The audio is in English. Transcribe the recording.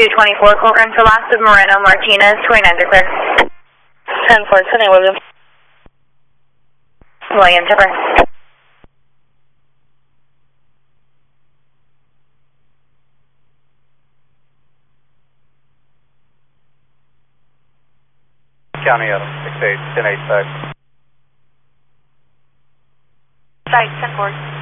224, call run for loss of Moreno Martinez, 29 declared. 10-4, Sunny Williams. Williams, over. County Adam, 68, 1085. Site 10-4.